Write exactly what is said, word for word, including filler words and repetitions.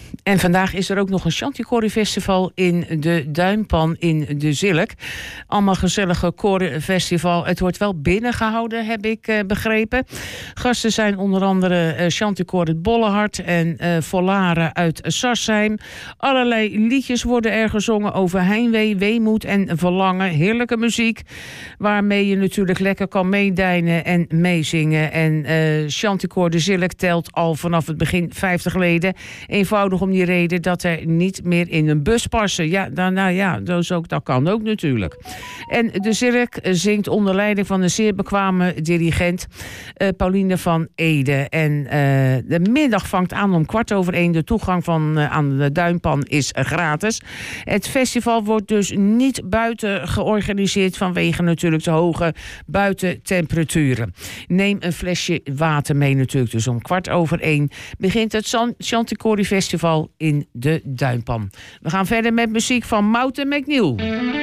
En vandaag is er ook nog een Chanticoren Festival in de Duinpan in de Zilk. Allemaal gezellige korenfestival. Het wordt wel binnengehouden, heb ik uh, begrepen. Gasten zijn onder andere uh, Chanticoren het Bollehart en uh, Volare uit Sarsheim. Allerlei liedjes worden er gezongen over heimwee, weemoed en verlangen. Heerlijke muziek, waarmee je natuurlijk lekker kan meedijnen en meezingen. En uh, Chanticoren de Zilk telt al vanaf het begin vijftig leden. Eenvoudig om die reden dat er niet meer in een bus passen. Ja, dan, nou ja, dat, is ook, dat kan ook natuurlijk. En de Zilk zingt onder leiding van een zeer bekwame dirigent, uh, Pauline van Ede. En uh, de middag vangt aan om kwart over één. De toegang van, uh, aan de Duinpan is uh, gratis. Het festival wordt dus niet buiten georganiseerd vanwege natuurlijk de hoge buitentemperaturen. Neem een flesje water mee natuurlijk. Dus om kwart over één begint het Chanticoren Festival in de Duinpan. We gaan verder met muziek van Mouten McNeil.